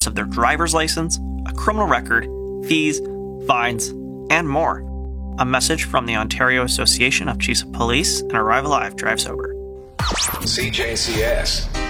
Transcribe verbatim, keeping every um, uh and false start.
of their driver's license, a criminal record, fees, fines, and more. A message from the Ontario Association of Chiefs of Police and Arrive Alive drives over. C J C S